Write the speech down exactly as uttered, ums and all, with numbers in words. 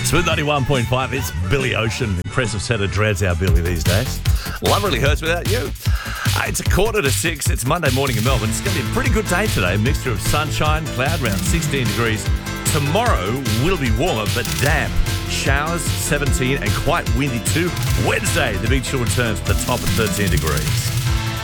Smooth ninety-one point five, it's Billy Ocean. Impressive set of dreads, our Billy, these days. Love really hurts without you. Uh, it's a quarter to six. It's Monday morning in Melbourne. It's going to be a pretty good day today. A mixture of sunshine, cloud, around sixteen degrees. Tomorrow will be warmer, but damp. Showers, seventeen, and quite windy too. Wednesday, the big chill returns to the top of thirteen degrees.